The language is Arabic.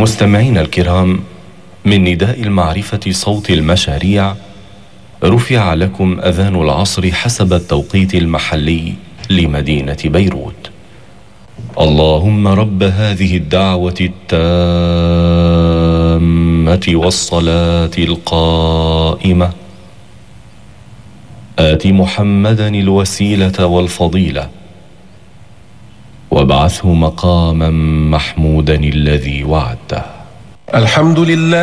مستمعين الكرام، من نداء المعرفة صوت المشاريع رفع لكم أذان العصر حسب التوقيت المحلي لمدينة بيروت. اللهم رب هذه الدعوة التامة والصلاة القائمة آت محمدا الوسيلة والفضيلة وابعثه مقاما محمودا الذي وعدته. الحمد لله